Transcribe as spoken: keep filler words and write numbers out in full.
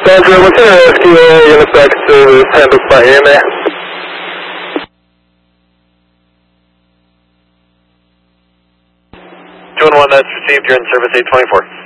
Roger, Lieutenant Rescue, Unispec Service, handles by A M A. two one one, that's received, you're in service eight twenty-four.